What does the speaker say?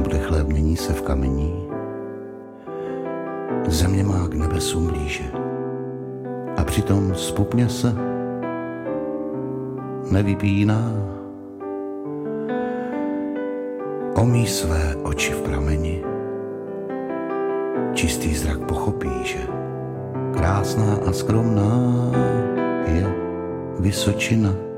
nebude chléb, mění se v kamení. Země má k nebesům blíže a přitom spupně se nevypíná. Omí své oči v prameni, čistý zrak pochopí, že krásná a skromná je Vysočina.